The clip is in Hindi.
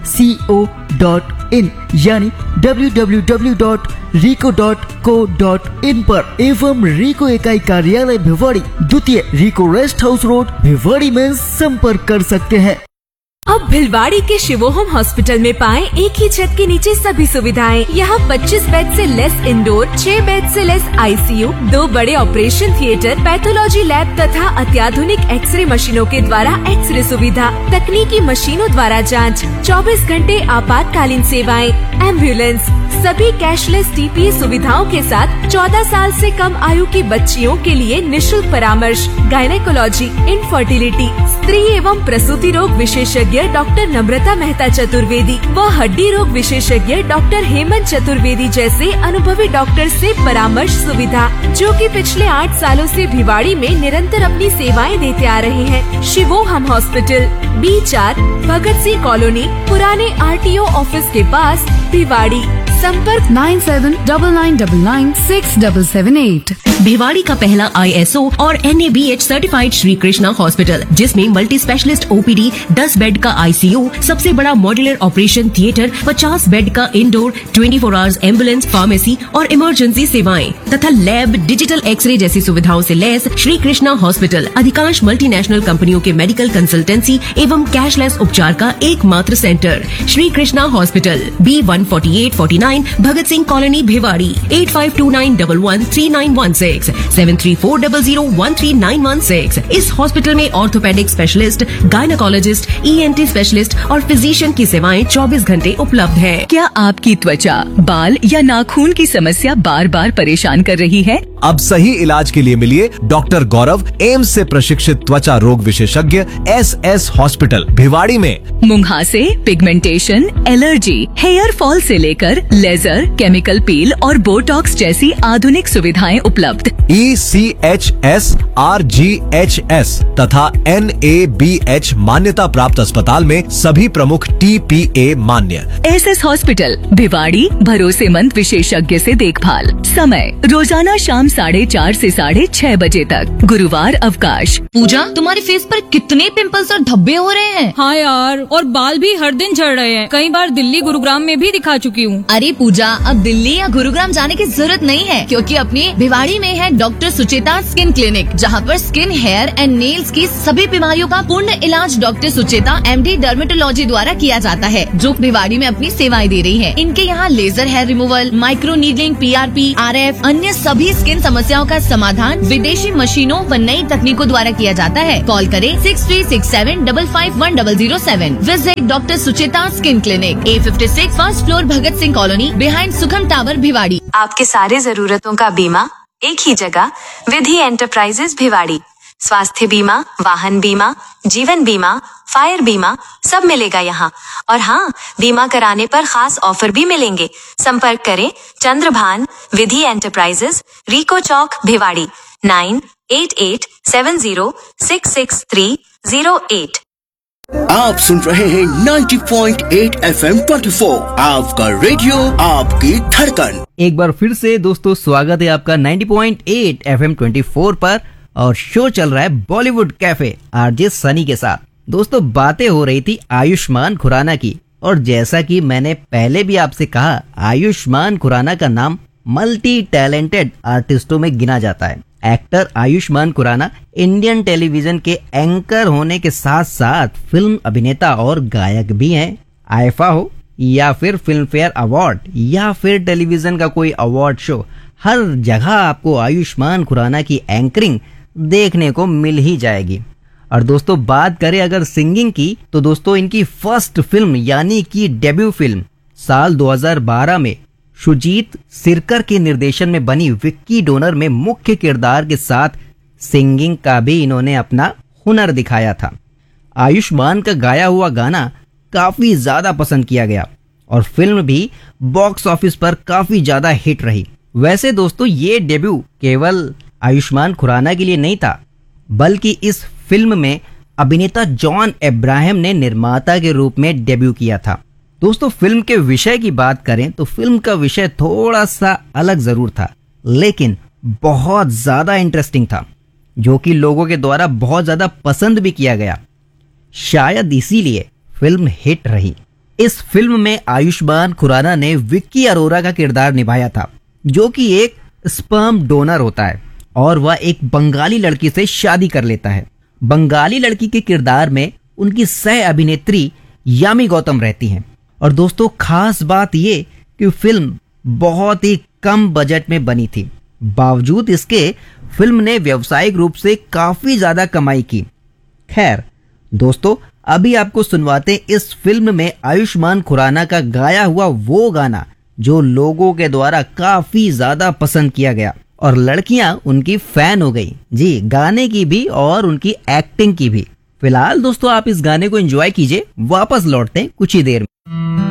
यानी www.rico.co.in पर एवं रिको इकाई कार्यालय भिवाड़ी, द्वितीय रिको रेस्ट हाउस रोड, भिवाड़ी में संपर्क कर सकते हैं। अब भिलवाड़ी के शिवोहम हॉस्पिटल में पाएं एक ही छत के नीचे सभी सुविधाएं। यहाँ 25 बेड से लेस इंडोर, 6 बेड से लेस आईसीयू, 2 बड़े ऑपरेशन थिएटर, पैथोलॉजी लैब तथा अत्याधुनिक एक्सरे मशीनों के द्वारा एक्सरे सुविधा, तकनीकी मशीनों द्वारा जांच, 24 घंटे आपातकालीन सेवाएं, एम्बुलेंस, सभी कैशलेस टीपीए सुविधाओं के साथ 14 साल से कम आयु की बच्चियों के लिए निशुल्क परामर्श, गायनेकोलॉजी, इनफर्टिलिटी, स्त्री एवं प्रसूति रोग विशेषज्ञ डॉक्टर नम्रता मेहता चतुर्वेदी व हड्डी रोग विशेषज्ञ डॉक्टर हेमंत चतुर्वेदी जैसे अनुभवी डॉक्टर से परामर्श सुविधा, जो कि पिछले 8 सालों से भिवाड़ी में निरंतर अपनी सेवाएं देते आ रहे हैं। शिवोहम hospital, B4, Bhagat Singh colony, पुराने RTO ऑफिस के पास, भिवाड़ी। संपर्क 9799967778। भिवाड़ी का पहला ISO और NABH certified Shri Krishna hospital, जिसमें मल्टी स्पेशलिस्ट OPD, 10 बेड का ICU, सबसे बड़ा मॉड्यूलर ऑपरेशन थिएटर, 50 बेड का इंडोर, 24 आवर्स एम्बुलेंस, फार्मेसी और इमरजेंसी सेवाएं तथा लैब, डिजिटल एक्सरे जैसी सुविधाओं से लैस श्री कृष्णा हॉस्पिटल अधिकांश मल्टीनेशनल कंपनियों के मेडिकल कंसल्टेंसी एवं कैशलेस उपचार का एकमात्र centre. Shri Krishna hospital, B14849, Bhagat Singh colony, Bhiwadi. 8529113916, 7340013916। इस हॉस्पिटल में orthopaedic specialist, gynaecologist, ENT specialist और फिजिशियन की सेवाएं 24 घंटे उपलब्ध है। क्या आपकी त्वचा, बाल या नाखून की समस्या बार बार परेशान कर रही है? अब सही इलाज के लिए मिलिए डॉक्टर गौरव, एम्स से प्रशिक्षित त्वचा रोग विशेषज्ञ, SS हॉस्पिटल, भिवाड़ी में। मुहासे, पिगमेंटेशन, एलर्जी, हेयर फॉल से लेकर लेजर, केमिकल पील और बोटॉक्स जैसी आधुनिक सुविधाएं उपलब्ध। ECHS, RGHS तथा NABH मान्यता प्राप्त अस्पताल में सभी प्रमुख TPA मान्य। SS हॉस्पिटल, भिवाड़ी, भरोसेमंद विशेषज्ञ से देखभाल। समय रोजाना शाम 4:30 से 6:30 बजे तक। गुरुवार अवकाश। पूजा, तुम्हारे फेस पर कितने पिंपल्स और धब्बे हो रहे हैं? हाँ यार, और बाल भी हर दिन झड़ रहे हैं। कई बार दिल्ली, गुरुग्राम में भी दिखा चुकी हूँ। अरे पूजा, अब दिल्ली या गुरुग्राम जाने की जरूरत नहीं है, क्योंकि अपनी भिवाड़ी में है डॉक्टर सुचेता स्किन क्लिनिक, जहाँ पर स्किन, हेयर एंड नेल्स की सभी बीमारियों का पूर्ण इलाज डॉक्टर सुचेता MD डर्मेटोलॉजी द्वारा किया जाता है, जो भिवाड़ी में अपनी सेवाएं दे रही है। इनके यहाँ laser hair removal, micro needling, PRP, RF, अन्य सभी स्किन समस्याओं का समाधान विदेशी मशीनों व नई तकनीकों द्वारा किया जाता है। कॉल करें 6367551007। Visit doctor Sucheta skin clinic, A56, first floor, Bhagat Singh colony, behind सुखम टावर, भिवाड़ी। आपके सारे जरूरतों का बीमा एक ही जगह, विधि एंटरप्राइजेज, भिवाड़ी। स्वास्थ्य बीमा, वाहन बीमा, जीवन बीमा, फायर बीमा, सब मिलेगा यहाँ। और हाँ, बीमा कराने पर खास ऑफर भी मिलेंगे। संपर्क करें चंद्रभान विधि एंटरप्राइजेज, रिको चौक, भिवाड़ी। 9887066308। आप सुन रहे हैं 90.8 FM 24, आपका रेडियो, आपकी धड़कन। एक बार फिर से दोस्तों स्वागत है आपका 90.8 FM 24 पर, और शो चल रहा है बॉलीवुड कैफे RJ सनी के साथ। दोस्तों बातें हो रही थी आयुष्मान खुराना की, और जैसा कि मैंने पहले भी आपसे कहा, आयुष्मान खुराना का नाम मल्टी टैलेंटेड आर्टिस्टों में गिना जाता है। Actor Ayushman Khurana Indian television के एंकर होने के साथ साथ फिल्म अभिनेता और गायक भी हैं। आईफा हो या फिर फिल्म फेयर अवार्ड या फिर टेलीविजन का कोई अवार्ड शो, हर जगह आपको आयुष्मान खुराना की एंकरिंग देखने को मिल ही जाएगी। और दोस्तों बात करें अगर सिंगिंग की, तो दोस्तों इनकी फर्स्ट फिल्म यानी कि डेब्यू फिल्म साल 2012 में सुजीत सिरकर के निर्देशन में बनी विक्की डोनर में मुख्य किरदार के साथ सिंगिंग का भी इन्होंने अपना हुनर दिखाया था। आयुष्मान का गाया हुआ गाना काफी ज्यादा पसंद किया गया और फिल्म भी बॉक्स ऑफिस पर काफी ज्यादा हिट रही। वैसे दोस्तों ये डेब्यू केवल आयुष्मान खुराना के लिए नहीं था, बल्कि इस फिल्म में अभिनेता जॉन अब्राहम ने निर्माता के रूप में डेब्यू किया था। दोस्तों फिल्म के विषय की बात करें तो फिल्म का विषय थोड़ा सा अलग जरूर था, लेकिन बहुत ज्यादा इंटरेस्टिंग था, जो कि लोगों के द्वारा बहुत ज्यादा पसंद भी किया गया। शायद इसीलिए फिल्म हिट रही। इस फिल्म में आयुष्मान खुराना ने विक्की अरोरा का किरदार निभाया था, जो कि एक स्पर्म डोनर होता है और वह एक बंगाली लड़की से शादी कर लेता है। बंगाली लड़की के किरदार में उनकी सह अभिनेत्री यामी गौतम रहती हैं। और दोस्तों, खास बात ये कि फिल्म बहुत ही कम बजट में बनी थी, बावजूद इसके फिल्म ने व्यावसायिक रूप से काफी ज्यादा कमाई की। खैर दोस्तों, अभी आपको सुनवाते इस फिल्म में आयुष्मान खुराना का गाया हुआ वो गाना जो लोगों के द्वारा काफी ज्यादा पसंद किया गया और लड़कियां उनकी फैन हो गई। जी, गाने की भी और उनकी एक्टिंग की भी। फिलहाल दोस्तों, आप इस गाने को एंजॉय कीजिए, वापस लौटते हैं कुछ ही देर में।